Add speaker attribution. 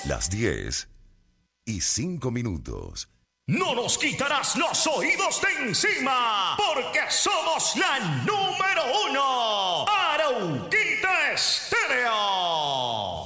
Speaker 1: Las 10:05.
Speaker 2: No nos quitarás los oídos de encima, porque somos la número 1.